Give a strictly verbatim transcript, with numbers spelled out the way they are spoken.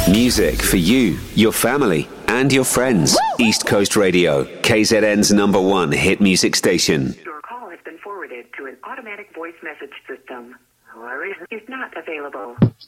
Music for you, your family, and your friends. Woo! East Coast Radio, K Z N's number one hit music station. Your call has been forwarded to an automatic voice message system. However, is not available.